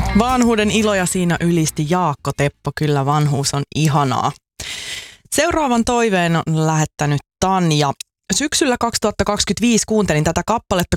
Vanhuuden iloja siinä ylisti Jaakko Teppo. Kyllä vanhuus on ihanaa. Seuraavan toiveen on lähettänyt Tanja. Syksyllä 2025 kuuntelin tätä kappaletta